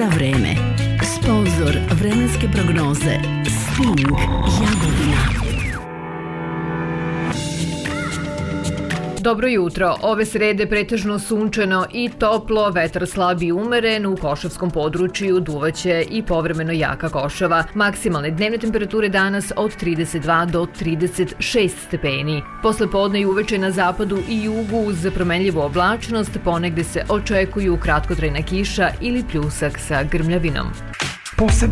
za vreme. Sponzor vremenske prognoze Sting Jagodina. Dobro jutro. Ove srede pretežno sunčano i toplo, vetar slab i umeren, u košavskom području duvaće i povremeno jaka košava. Maksimalne dnevne temperature danas od 32 do 36 stepeni. Posle podne i uveče na zapadu i jugu uz promenljivu oblačnost ponegde se očekuju kratkotrajna kiša ili pljusak sa grmljavinom. Posebno